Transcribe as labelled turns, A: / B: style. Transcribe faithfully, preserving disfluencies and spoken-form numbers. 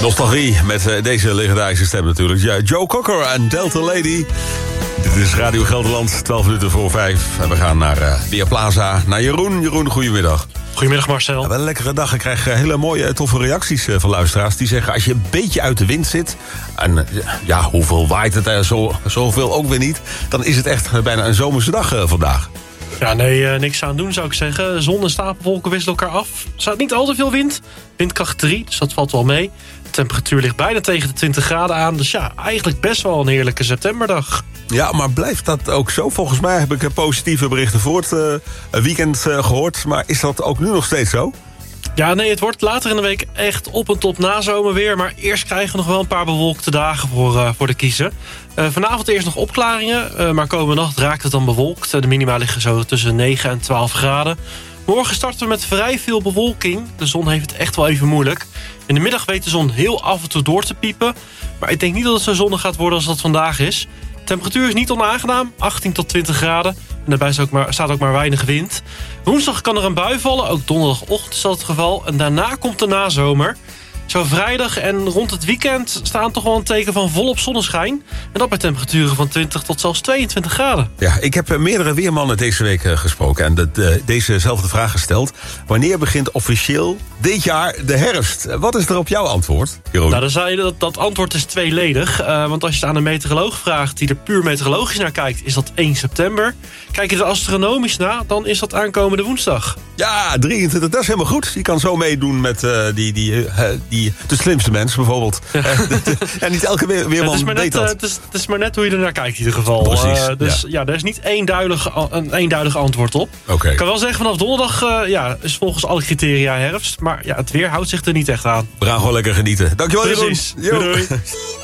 A: Nostalgie met uh, deze legendarische stem natuurlijk. Ja, Joe Cocker en Delta Lady. Dit is Radio Gelderland, twaalf minuten voor vijf. En we gaan naar uh, Via Plaza, naar Jeroen. Jeroen, goedemiddag.
B: Goedemiddag Marcel.
A: Ja, wel een lekkere dag. Ik krijg uh, hele mooie, toffe reacties uh, van luisteraars. Die zeggen, als je een beetje uit de wind zit... en uh, ja, hoeveel waait het er, zo, zoveel ook weer niet... dan is het echt uh, bijna een zomerse dag uh, vandaag.
B: Ja, nee, uh, niks aan doen zou ik zeggen. Zon en stapelwolken wisselen elkaar af. Er staat niet al te veel wind. Windkracht drie, dus dat valt wel mee. De temperatuur ligt bijna tegen de twintig graden aan. Dus ja, eigenlijk best wel een heerlijke septemberdag.
A: Ja, maar blijft dat ook zo? Volgens mij heb ik positieve berichten voor het uh, weekend uh, gehoord. Maar is dat ook nu nog steeds zo?
B: Ja, nee, het wordt later in de week echt op en top nazomer weer. Maar eerst krijgen we nog wel een paar bewolkte dagen voor, uh, voor de kiezen. Uh, vanavond eerst nog opklaringen, uh, maar komende nacht raakt het dan bewolkt. De minima liggen zo tussen negen en twaalf graden. Morgen starten we met vrij veel bewolking. De zon heeft het echt wel even moeilijk. In de middag weet de zon heel af en toe door te piepen. Maar ik denk niet dat het zo zonnig gaat worden als dat vandaag is. De temperatuur is niet onaangenaam, achttien tot twintig graden. En daarbij staat ook, maar, staat ook maar weinig wind. Woensdag kan er een bui vallen, ook donderdagochtend is dat het geval. En daarna komt de nazomer. Zo vrijdag en rond het weekend staan toch wel een teken van volop zonneschijn. En dat bij temperaturen van twintig tot zelfs tweeëntwintig graden.
A: Ja, ik heb meerdere weermannen deze week gesproken en de, de, dezezelfde vraag gesteld. Wanneer begint officieel dit jaar de herfst? Wat is er op jouw antwoord, Jeroen?
B: Nou, dan zei je dat dat antwoord is tweeledig. Uh, want als je het aan een meteoroloog vraagt die er puur meteorologisch naar kijkt, is dat één september. Kijk je er astronomisch naar, dan is dat aankomende woensdag.
A: Ja, drieëntwintig, dat is helemaal goed. Je kan zo meedoen met uh, die, die, uh, die, de slimste mensen bijvoorbeeld. Ja. En niet elke weer, weerman ja, weet dat.
B: Uh, het, is, het is maar net hoe je er naar kijkt in ieder geval.
A: Precies,
B: uh, dus
A: ja.
B: ja, er is niet eenduidig, een eenduidig antwoord op.
A: Okay.
B: Ik kan wel zeggen, vanaf donderdag uh, ja, is volgens alle criteria herfst. Maar ja, het weer houdt zich er niet echt aan.
A: We gaan gewoon lekker genieten. Dankjewel,
B: Precies.
A: Jeroen.
B: Doei, doei.